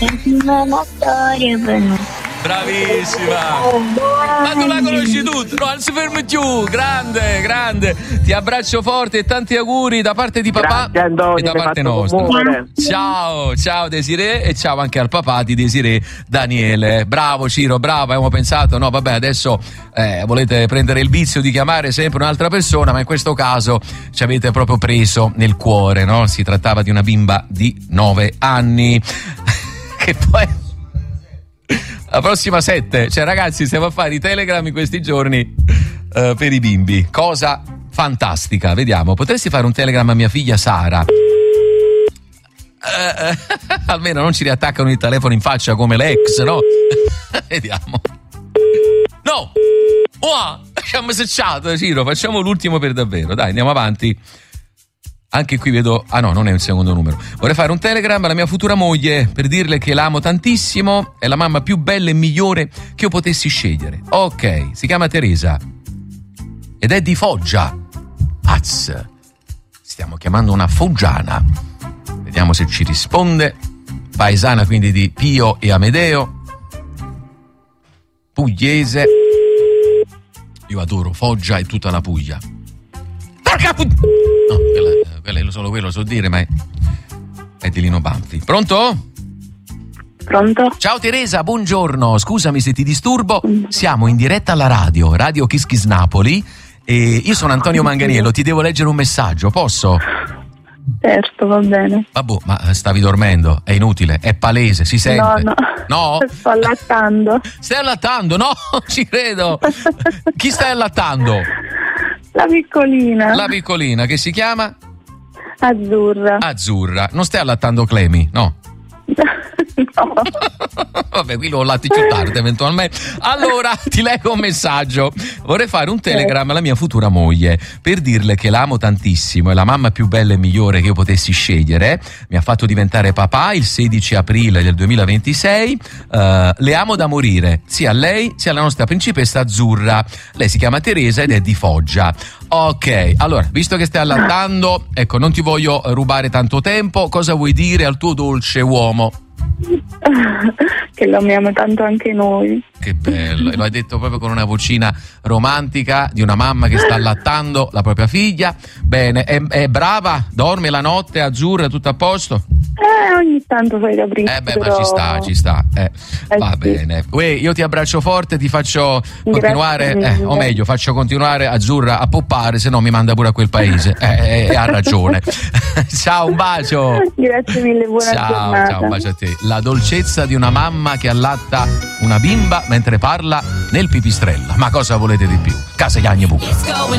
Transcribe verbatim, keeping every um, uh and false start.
una storia per noi. Bravissima! Ma tu la conosci tutta? No, non si fermi più! Grande, grande! Ti abbraccio forte e tanti auguri da parte di papà Grazie, Antonio, e da parte nostra. Commuovere. Ciao, ciao Desiree e ciao anche al papà di Desiree, Daniele. Bravo Ciro, bravo, abbiamo pensato, no vabbè adesso eh, volete prendere il vizio di chiamare sempre un'altra persona, ma in questo caso ci avete proprio preso nel cuore, no? Si trattava di una bimba di nove anni che poi... La prossima sette, cioè ragazzi stiamo a fare i telegram in questi giorni uh, per i bimbi, cosa fantastica, vediamo, potresti fare un telegram a mia figlia Sara? Uh, uh, almeno non ci riattaccano il telefono in faccia come l'ex, no? Vediamo. No! Wow! Abbiamo secciato, Ciro, facciamo l'ultimo per davvero, dai andiamo avanti. Anche qui vedo... Ah no, non è un secondo numero. Vorrei fare un telegram alla mia futura moglie per dirle che l'amo tantissimo. È la mamma più bella e migliore che io potessi scegliere. Ok, si chiama Teresa. Ed è di Foggia. Az. Stiamo chiamando una foggiana. Vediamo se ci risponde. Paesana quindi di Pio e Amedeo. Pugliese. Io adoro Foggia e tutta la Puglia. Porca pu... No, quella, quella, solo quello so dire, ma è, è di Lino Banfi. Pronto? Pronto? Ciao Teresa, buongiorno. Scusami se ti disturbo. Siamo in diretta alla radio, Radio Kiss Kiss Napoli. E io sono Antonio Manganiello, ti devo leggere un messaggio, posso? Certo, va bene. Vabbè, ma stavi dormendo, è inutile, è palese, si sente. No, no. No? Sto allattando. Stai allattando? No, ci credo. Chi stai allattando? La piccolina. La piccolina, che si chiama? Azzurra. Azzurra. Non stai allattando Clemi, no? No. Vabbè, qui lo latti più tardi eventualmente. Allora ti leggo un messaggio. Vorrei fare un telegram alla mia futura moglie per dirle che l'amo tantissimo, è la mamma più bella e migliore che io potessi scegliere. Mi ha fatto diventare papà il sedici aprile del duemilaventisei. uh, Le amo da morire, sia a lei sia alla nostra principessa Azzurra. Lei si chiama Teresa ed è di Foggia. Ok, allora, visto che stai allattando, ecco, non ti voglio rubare tanto tempo. Cosa vuoi dire al tuo dolce uomo? Che lo amiamo tanto anche noi. Che bello, e lo hai detto proprio con una vocina romantica di una mamma che sta allattando la propria figlia. Bene, è, è brava? Dorme la notte, Azzurra, tutto a posto? Eh, ogni tanto fai capricci. Eh beh, però... ma ci sta, ci sta. Eh, eh va sì. bene. Uè, io ti abbraccio forte, ti faccio continuare, eh, o meglio, faccio continuare Azzurra a poppare, se no mi manda pure a quel paese. Eh, eh, ha ragione. Ciao, un bacio. Grazie mille, buona ciao, giornata. Ciao, un bacio a te. La dolcezza di una mamma che allatta una bimba mentre parla nel pipistrello. Ma cosa volete di più? Casa Iagni Buca.